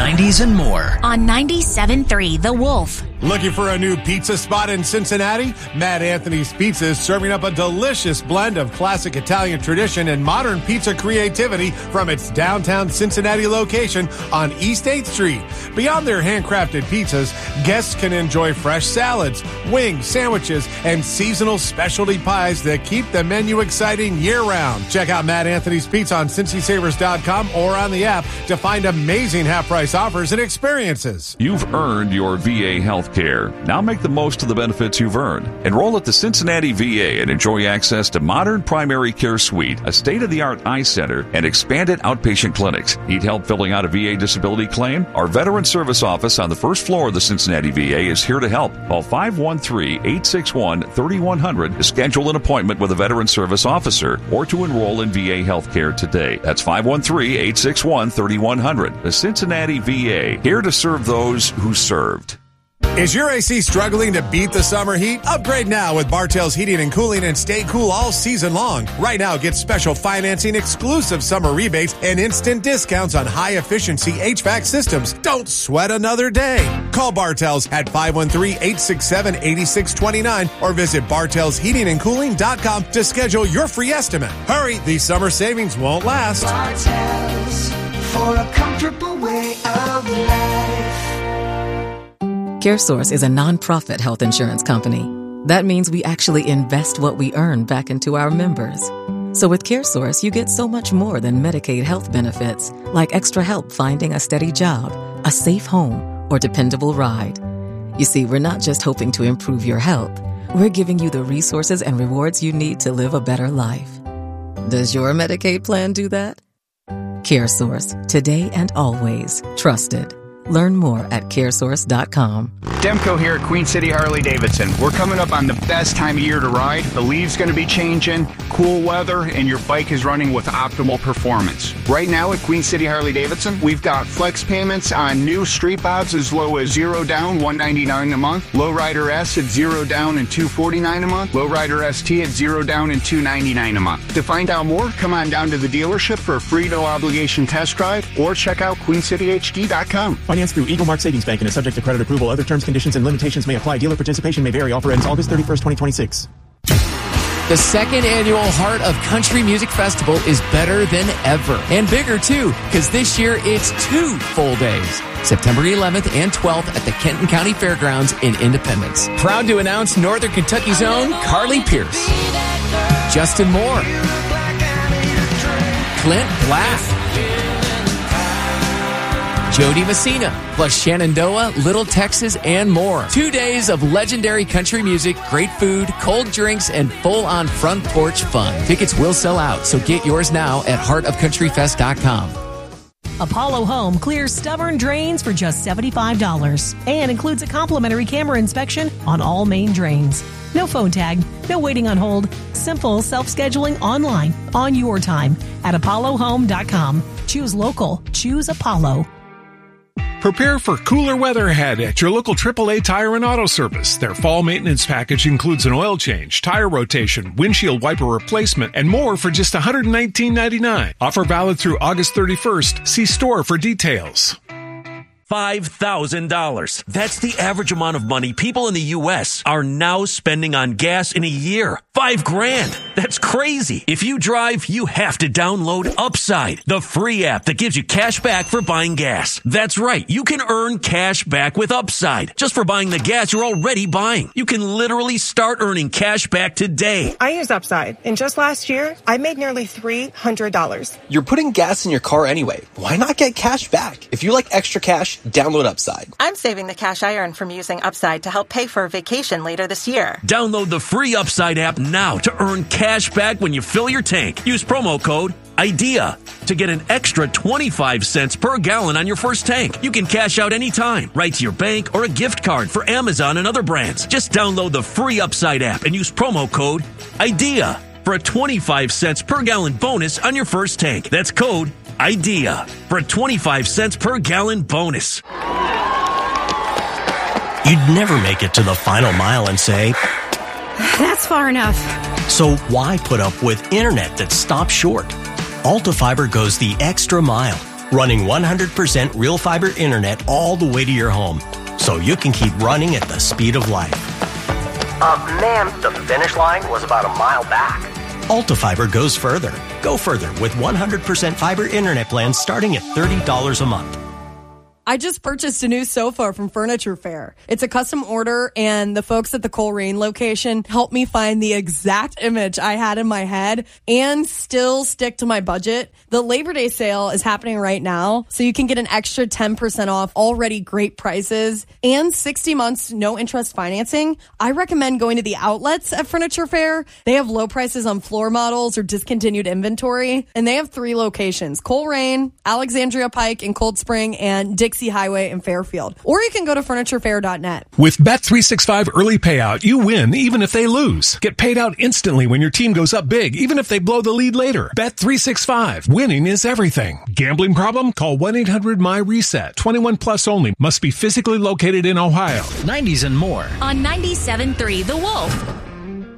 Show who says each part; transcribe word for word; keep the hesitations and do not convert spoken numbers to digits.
Speaker 1: nineties and more.
Speaker 2: On ninety-seven point three The Wolf.
Speaker 3: Looking for a new pizza spot in Cincinnati? Mad Anthony's Pizza is serving up a delicious blend of classic Italian tradition and modern pizza creativity from its downtown Cincinnati location on East eighth Street. Beyond their handcrafted pizzas, guests can enjoy fresh salads, wings, sandwiches, and seasonal specialty pies that keep the menu exciting year-round. Check out Mad Anthony's Pizza on Cincy Savers dot com or on the app to find amazing half-price offers and experiences.
Speaker 4: You've earned your V A health care. Now make the most of the benefits you've earned. Enroll at the Cincinnati V A and enjoy access to modern primary care suite, a state-of-the-art eye center, and expanded outpatient clinics. Need help filling out a V A disability claim? Our Veteran Service Office on the first floor of the Cincinnati V A is here to help. Call five one three, eight six one, three one zero zero to schedule an appointment with a Veteran Service Officer or to enroll in V A health care today. That's five one three, eight six one, three one zero zero. The Cincinnati V A, here to serve those who served.
Speaker 3: Is your A C struggling to beat the summer heat? Upgrade now with Bartell's Heating and Cooling and stay cool all season long. Right now, get special financing, exclusive summer rebates, and instant discounts on high-efficiency H V A C systems. Don't sweat another day. Call Bartell's at five one three, eight six seven, eight six two nine or visit bartells heating and cooling dot com to schedule your free estimate. Hurry, these summer savings won't last.
Speaker 5: Bartell's, for a comfortable way of life.
Speaker 6: CareSource is a nonprofit health insurance company. That means we actually invest what we earn back into our members. So with CareSource, you get so much more than Medicaid health benefits, like extra help finding a steady job, a safe home, or dependable ride. You see, we're not just hoping to improve your health. We're giving you the resources and rewards you need to live a better life. Does your Medicaid plan do that? CareSource, today and always trusted. Learn more at caresource dot com.
Speaker 7: Demko here at Queen City Harley-Davidson. We're coming up on the best time of year to ride. The leaves going to be changing, cool weather, and your bike is running with optimal performance. Right now at Queen City Harley-Davidson, we've got flex payments on new street bobs as low as zero down, one ninety-nine a month. Lowrider S at zero down and two forty-nine a month. Lowrider S T at zero down and two ninety-nine a month. To find out more, come on down to the dealership for a free no obligation test drive or check out queen city h d dot com.
Speaker 8: Financed through Eagle Mark Savings Bank and is subject to credit approval. Other terms, conditions, and limitations may apply. Dealer participation may vary. Offer ends August thirty-first, twenty twenty-six.
Speaker 9: The second annual Heart of Country Music Festival is better than ever. And bigger, too, because this year it's two full days. September eleventh and twelfth at the Kenton County Fairgrounds in Independence. Proud to announce Northern Kentucky's own Carly Pierce, Justin Moore, Clint Black, Jody Messina, plus Shenandoah, Little Texas, and more. Two days of legendary country music, great food, cold drinks, and full-on front porch fun. Tickets will sell out, so get yours now at heart of country fest dot com.
Speaker 10: Apollo Home clears stubborn drains for just seventy-five dollars and includes a complimentary camera inspection on all main drains. No phone tag, no waiting on hold. Simple self-scheduling online on your time at apollo home dot com. Choose local. Choose Apollo.
Speaker 11: Prepare for cooler weather ahead at your local triple A Tire and Auto Service. Their fall maintenance package includes an oil change, tire rotation, windshield wiper replacement, and more for just one hundred nineteen ninety-nine. Offer valid through August thirty-first. See store for details.
Speaker 12: five thousand dollars. That's the average amount of money people in the U S are now spending on gas in a year. Five grand. That's crazy. If you drive, you have to download Upside, the free app that gives you cash back for buying gas. That's right. You can earn cash back with Upside just for buying the gas you're already buying. You can literally start earning cash back today.
Speaker 13: I use Upside, and just last year, I made nearly three hundred dollars.
Speaker 14: You're putting gas in your car anyway. Why not get cash back? If you like extra cash, download Upside.
Speaker 15: I'm saving the cash I earn from using Upside to help pay for a vacation later this year.
Speaker 12: Download the free Upside app now to earn cash back when you fill your tank. Use promo code IDEA to get an extra twenty-five cents per gallon on your first tank. You can cash out anytime, right to your bank or a gift card for Amazon and other brands. Just download the free Upside app and use promo code IDEA for a twenty-five cents per gallon bonus on your first tank. That's code IDEA for a twenty-five cents per gallon bonus.
Speaker 16: You'd never make it to the final mile and say,
Speaker 17: that's far enough.
Speaker 16: So why put up with internet that stops short? Alta Fiber goes the extra mile running one hundred percent real fiber internet all the way to your home, so you can keep running at the speed of light.
Speaker 1: Uh, ma'am, the finish line was about a mile back.
Speaker 16: AltaFiber goes further. Go further with one hundred percent fiber internet plans starting at thirty dollars a month.
Speaker 18: I just purchased a new sofa from Furniture Fair. It's a custom order, and the folks at the Coleraine location helped me find the exact image I had in my head and still stick to my budget. The Labor Day sale is happening right now, so you can get an extra ten percent off already great prices and sixty months no interest financing. I recommend going to the outlets at Furniture Fair. They have low prices on floor models or discontinued inventory, and they have three locations: Coleraine, Alexandria Pike in Cold Spring, and Dixie Highway in Fairfield. Or you can go to furniture fair dot net.
Speaker 11: With Bet three sixty-five early payout, you win even if they lose. Get paid out instantly when your team goes up big, even if they blow the lead later. Bet three sixty-five. Winning is everything. Gambling problem? Call one eight hundred M Y reset. twenty-one plus only. Must be physically located in Ohio.
Speaker 19: nineties and more.
Speaker 2: On ninety-seven point three The Wolf.